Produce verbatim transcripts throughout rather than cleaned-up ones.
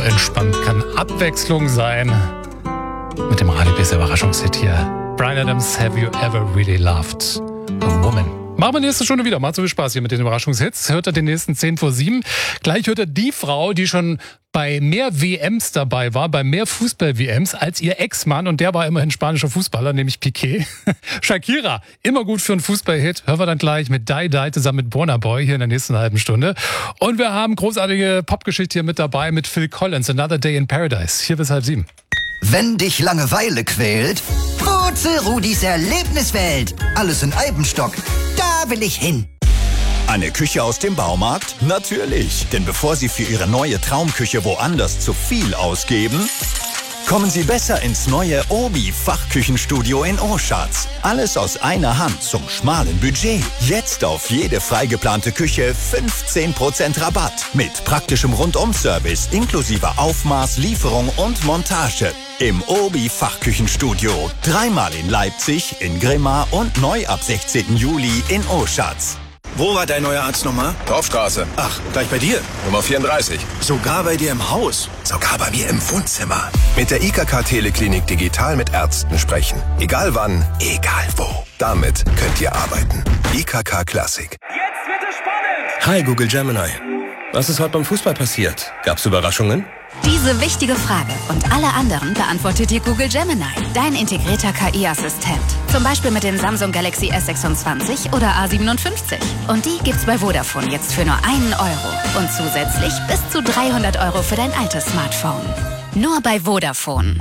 entspannt kann Abwechslung sein. Mit dem Radio P S R Überraschungshit hier. Bryan Adams, Have You Ever Really Loved a Woman? Machen wir nächste Stunde wieder. Macht so viel Spaß hier mit den Überraschungshits. Hört er den nächsten zehn vor sieben. Gleich hört er die Frau, die schon bei mehr W Ms dabei war, bei mehr Fußball-W Ms als ihr Ex-Mann. Und der war immerhin spanischer Fußballer, nämlich Piqué. Shakira, immer gut für einen Fußball-Hit. Hören wir dann gleich mit Die Die zusammen mit Burna Boy hier in der nächsten halben Stunde. Und wir haben großartige Popgeschichte hier mit dabei mit Phil Collins, Another Day in Paradise. Hier bis halb sieben. Wenn dich Langeweile quält, Wurzel Rudis Erlebniswelt. Alles in Alpenstock. Da will ich hin. Eine Küche aus dem Baumarkt? Natürlich. Denn bevor Sie für Ihre neue Traumküche woanders zu viel ausgeben, kommen Sie besser ins neue Obi Fachküchenstudio in Oschatz. Alles aus einer Hand zum schmalen Budget. Jetzt auf jede freigeplante Küche fünfzehn Prozent Rabatt. Mit praktischem Rundum-Service inklusive Aufmaß, Lieferung und Montage. Im Obi Fachküchenstudio. Dreimal in Leipzig, in Grimma und neu ab sechzehnten Juli in Oschatz. Wo war dein neuer Arzt nochmal? Dorfstraße. Ach, gleich bei dir? Nummer vierunddreißig. Sogar bei dir im Haus? Sogar bei mir im Wohnzimmer. Mit der I K K Teleklinik digital mit Ärzten sprechen. Egal wann, egal wo. Damit könnt ihr arbeiten. I K K Classic. Jetzt wird es spannend! Hi, Google Gemini. Was ist heute beim Fußball passiert? Gab's Überraschungen? Diese wichtige Frage und alle anderen beantwortet dir Google Gemini, dein integrierter K I-Assistent. Zum Beispiel mit dem Samsung Galaxy S sechsundzwanzig oder A siebenundfünfzig. Und die gibt's bei Vodafone jetzt für nur einen Euro. Und zusätzlich bis zu dreihundert Euro für dein altes Smartphone. Nur bei Vodafone.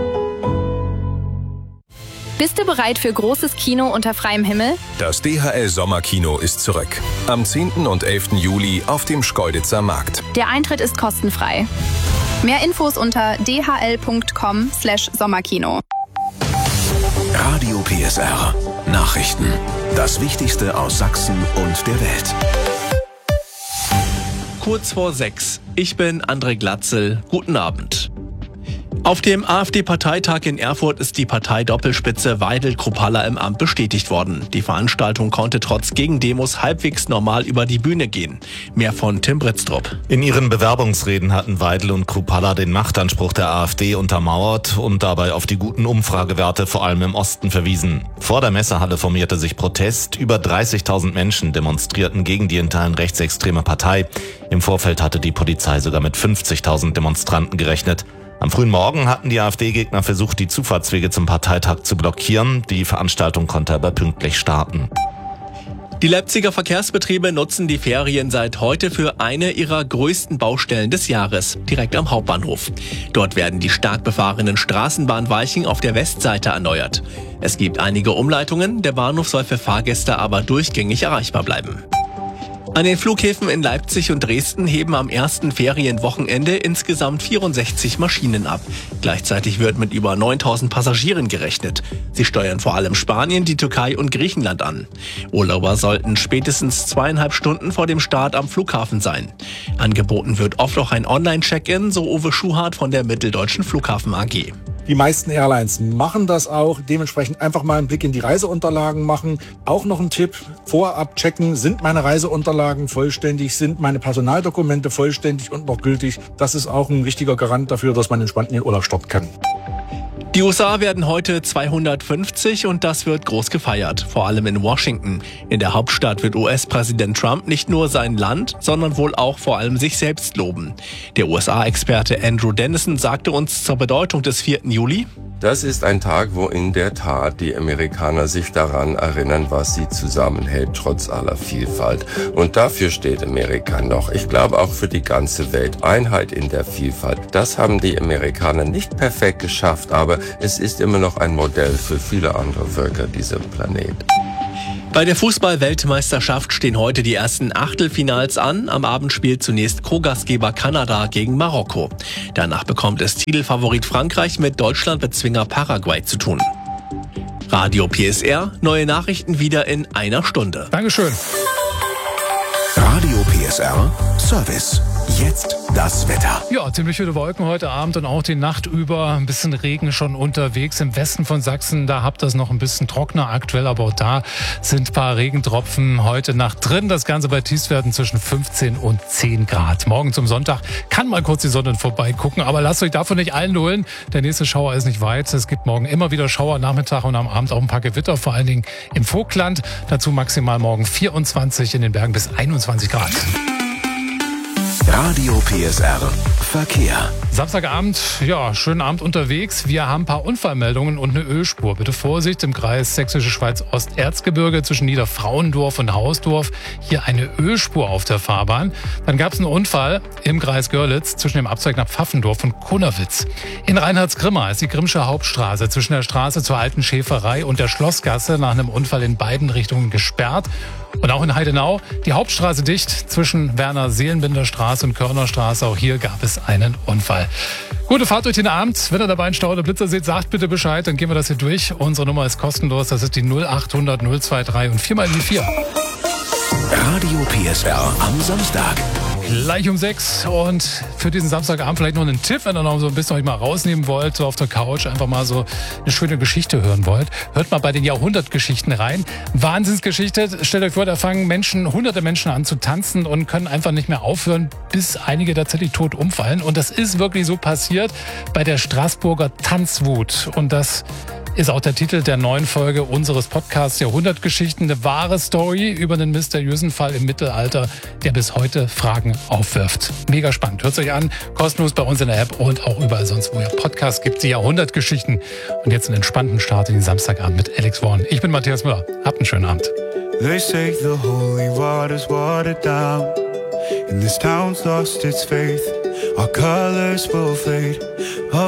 Bist du bereit für großes Kino unter freiem Himmel? Das D H L Sommerkino ist zurück. Am zehnten und elften Juli auf dem Schkeuditzer Markt. Der Eintritt ist kostenfrei. Mehr Infos unter d h l punkt com slash sommerkino. Radio P S R. Nachrichten. Das Wichtigste aus Sachsen und der Welt. Kurz vor sechs. Ich bin André Glatzel. Guten Abend. Auf dem AfD-Parteitag in Erfurt ist die Parteidoppelspitze Weidel-Kruppalla im Amt bestätigt worden. Die Veranstaltung konnte trotz Gegendemos halbwegs normal über die Bühne gehen. Mehr von Tim Britztrup. In ihren Bewerbungsreden hatten Weidel und Kruppalla den Machtanspruch der AfD untermauert und dabei auf die guten Umfragewerte vor allem im Osten verwiesen. Vor der Messehalle formierte sich Protest. Über dreißigtausend Menschen demonstrierten gegen die in Teilen rechtsextreme Partei. Im Vorfeld hatte die Polizei sogar mit fünfzigtausend Demonstranten gerechnet. Am frühen Morgen hatten die AfD-Gegner versucht, die Zufahrtswege zum Parteitag zu blockieren. Die Veranstaltung konnte aber pünktlich starten. Die Leipziger Verkehrsbetriebe nutzen die Ferien seit heute für eine ihrer größten Baustellen des Jahres, direkt am Hauptbahnhof. Dort werden die stark befahrenen Straßenbahnweichen auf der Westseite erneuert. Es gibt einige Umleitungen, der Bahnhof soll für Fahrgäste aber durchgängig erreichbar bleiben. An den Flughäfen in Leipzig und Dresden heben am ersten Ferienwochenende insgesamt vierundsechzig Maschinen ab. Gleichzeitig wird mit über neuntausend Passagieren gerechnet. Sie steuern vor allem Spanien, die Türkei und Griechenland an. Urlauber sollten spätestens zweieinhalb Stunden vor dem Start am Flughafen sein. Angeboten wird oft auch ein Online-Check-in, so Uwe Schuhart von der Mitteldeutschen Flughafen A G. Die meisten Airlines machen das auch. Dementsprechend einfach mal einen Blick in die Reiseunterlagen machen. Auch noch ein Tipp, vorab checken, sind meine Reiseunterlagen vollständig, sind meine Personaldokumente vollständig und noch gültig. Das ist auch ein wichtiger Garant dafür, dass man entspannt in den Urlaub starten kann. Die U S A werden heute zweihundertfünfzig und das wird groß gefeiert, vor allem in Washington. In der Hauptstadt wird U S-Präsident Trump nicht nur sein Land, sondern wohl auch vor allem sich selbst loben. Der U S A-Experte Andrew Dennison sagte uns zur Bedeutung des vierten Juli: Das ist ein Tag, wo in der Tat die Amerikaner sich daran erinnern, was sie zusammenhält, trotz aller Vielfalt. Und dafür steht Amerika noch. Ich glaube auch für die ganze Welt. Einheit in der Vielfalt. Das haben die Amerikaner nicht perfekt geschafft, aber es ist immer noch ein Modell für viele andere Völker dieser Planet. Bei der Fußball-Weltmeisterschaft stehen heute die ersten Achtelfinals an. Am Abend spielt zunächst Co-Gastgeber Kanada gegen Marokko. Danach bekommt es Titelfavorit Frankreich mit Deutschland-Bezwinger Paraguay zu tun. Radio P S R, neue Nachrichten wieder in einer Stunde. Dankeschön. Radio P S R, Service. Jetzt das Wetter. Ja, ziemlich viele Wolken heute Abend und auch die Nacht über. Ein bisschen Regen schon unterwegs. Im Westen von Sachsen, da habt ihr es noch ein bisschen trockener aktuell, aber auch da sind ein paar Regentropfen heute Nacht drin. Das Ganze bei Tiefstwerten zwischen fünfzehn und zehn Grad. Morgen zum Sonntag kann mal kurz die Sonne vorbeigucken, aber lasst euch davon nicht einlullen. Der nächste Schauer ist nicht weit. Es gibt morgen immer wieder Schauer, Nachmittag und am Abend auch ein paar Gewitter, vor allen Dingen im Vogtland. Dazu maximal morgen vierundzwanzig, in den Bergen bis einundzwanzig Grad. Radio P S R Verkehr. Samstagabend, ja, schönen Abend unterwegs. Wir haben ein paar Unfallmeldungen und eine Ölspur. Bitte Vorsicht im Kreis Sächsische Schweiz Osterzgebirge zwischen Niederfrauendorf und Hausdorf. Hier eine Ölspur auf der Fahrbahn. Dann gab es einen Unfall im Kreis Görlitz zwischen dem Abzweig nach Pfaffendorf und Konnerwitz. In Reinhardsgrimma ist die Grimmsche Hauptstraße zwischen der Straße zur Alten Schäferei und der Schlossgasse nach einem Unfall in beiden Richtungen gesperrt. Und auch in Heidenau die Hauptstraße dicht zwischen Werner-Seelenbinder-Straße und Körnerstraße. Auch hier gab es einen Unfall. Gute Fahrt durch den Abend. Wenn ihr dabei einen Stau oder Blitzer seht, sagt bitte Bescheid, dann gehen wir das hier durch. Unsere Nummer ist kostenlos. Das ist die null achthundert null dreiundzwanzig und vier mal die vier. Radio P S R am Samstag. Gleich um sechs und für diesen Samstagabend vielleicht noch einen Tipp, wenn ihr noch so ein bisschen euch mal rausnehmen wollt, so auf der Couch einfach mal so eine schöne Geschichte hören wollt. Hört mal bei den Jahrhundertgeschichten rein. Wahnsinnsgeschichte. Stellt euch vor, da fangen Menschen, hunderte Menschen an zu tanzen und können einfach nicht mehr aufhören, bis einige tatsächlich tot umfallen. Und das ist wirklich so passiert bei der Straßburger Tanzwut. Und das ist auch der Titel der neuen Folge unseres Podcasts Jahrhundertgeschichten. Eine wahre Story über einen mysteriösen Fall im Mittelalter, der bis heute Fragen aufwirft. Mega spannend. Hört es euch an. Kostenlos bei uns in der App und auch überall sonst, wo ihr Podcasts gibt. Die Jahrhundertgeschichten. Und jetzt einen entspannten Start in den Samstagabend mit Alex Warren. Ich bin Matthias Müller. Habt einen schönen Abend. They say the holy water's watered down, and this town's lost its faith. Our colors will fade.